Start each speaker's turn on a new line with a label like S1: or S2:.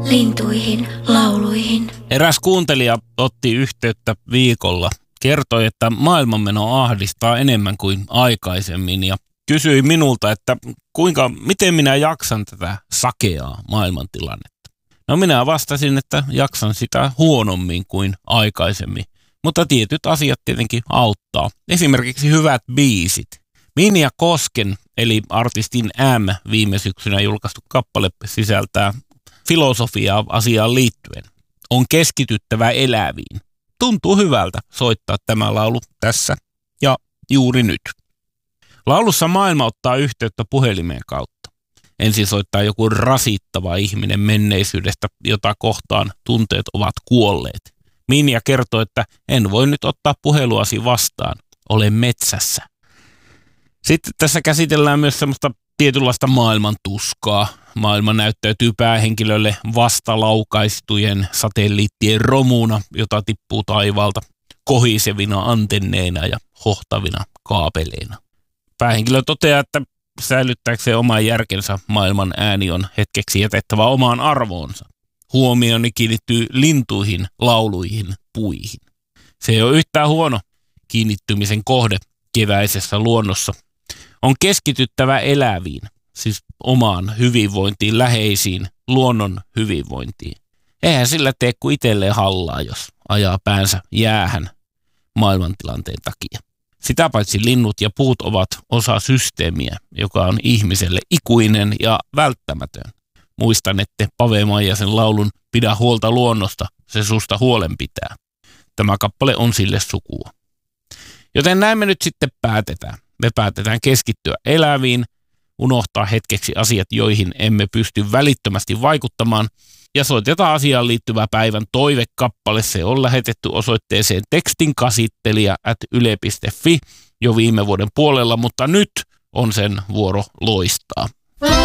S1: lintuihin, lauluihin.
S2: Eräs kuuntelija otti yhteyttä viikolla, kertoi, että maailmanmeno ahdistaa enemmän kuin aikaisemmin ja kysyi minulta, että miten minä jaksan tätä sakeaa maailmantilannetta. No minä vastasin, että jaksan sitä huonommin kuin aikaisemmin, mutta tietyt asiat tietenkin auttaa. Esimerkiksi hyvät biisit. Minja Kosken, eli artistin M, viime syksynä julkaistu kappale sisältää filosofiaa asiaan liittyen. On keskityttävä eläviin. Tuntuu hyvältä soittaa tämä laulu tässä ja juuri nyt. Laulussa maailma ottaa yhteyttä puhelimeen kautta. Ensin soittaa joku rasittava ihminen menneisyydestä, jota kohtaan tunteet ovat kuolleet. Minja kertoo, että en voi nyt ottaa puheluasi vastaan. Olen metsässä. Sitten tässä käsitellään myös semmoista tietynlaista maailman tuskaa. Maailma näyttäytyy päähenkilölle vastalaukaistujen satelliittien romuna, jota tippuu taivaalta kohisevina antenneina ja hohtavina kaapeleina. Päähenkilö toteaa, että säilyttääkseen oman järkensä maailman ääni on hetkeksi jätettävä omaan arvoonsa. Huomioni kiinnittyy lintuihin, lauluihin, puihin. Se ei ole yhtään huono kiinnittymisen kohde keväisessä luonnossa. On keskityttävä eläviin, siis omaan hyvinvointiin, läheisiin, luonnon hyvinvointiin. Eihän sillä tee kuin itselleen hallaa, jos ajaa päänsä jäähän maailmantilanteen takia. Sitä paitsi linnut ja puut ovat osa systeemiä, joka on ihmiselle ikuinen ja välttämätön. Muistan, että Pave Maijasen laulun Pidä huolta luonnosta, se susta huolen pitää. Tämä kappale on sille sukua. Joten näin me nyt sitten päätetään. Me päätetään keskittyä eläviin, unohtaa hetkeksi asiat, joihin emme pysty välittömästi vaikuttamaan, ja soitetaan asiaan liittyvä päivän toivekappale. Se on lähetetty osoitteeseen tekstinkasittelija@yle.fi jo viime vuoden puolella, mutta nyt on sen vuoro loistaa.